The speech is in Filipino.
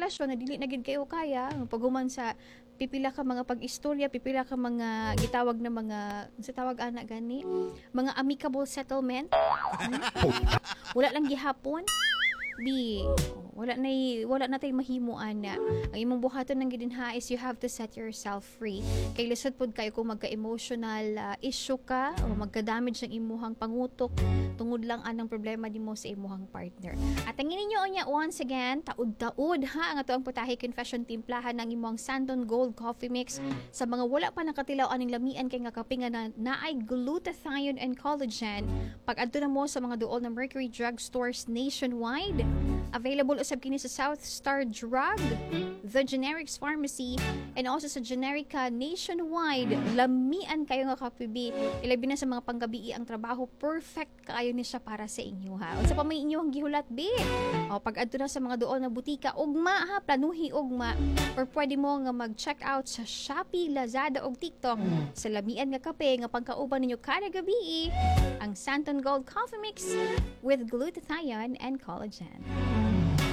relasyon na dili na gid kayo kaya, paghuman sa pipila ka mga pag-istorya, pipila ka mga gitawag na mga sa tawag ana gani, mga amicable settlement. Wala lang gihapon. Wala na tay mahimuan na. Ang imong buhaton ng gidinha is you have to set yourself free. Kay lisod pod kayo kung magka-emotional issue ka o magka-damage ng imuhang pangutok tungod lang anang problema nimo sa imuhang partner. At ang ninyo unya once again, taud-taud ha ang ato ang putahe confession timplahan ng imuhang Santon Gold Coffee Mix sa mga wala pa nakatilaw aning lamian kay nga kape nga naay glutathione and collagen. Pag adto na mo sa mga duol na Mercury Drug Stores nationwide, available usab kini sa South Star Drug, The Generics Pharmacy, and also sa Generica nationwide. Lamian kayo nga kapibi. Ilabi na sa mga panggabi ang trabaho, perfect kayo ni siya para sa inyo ha. Unsa pa may inyong gihulat bi? O pag adto na sa mga duol na butika, ugma ha, planuhi ugma. Or pwede mo nga mag-check out sa Shopee, Lazada ug TikTok sa lamian nga kape nga pangkauban ninyo kada gabi, ang Santon Gold Coffee Mix with glutathione and collagen.